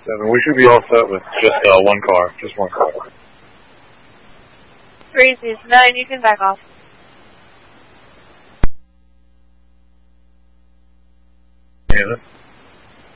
7. We should be all set with just one car. Just one car. Breezy's 9, you can back off. Yeah.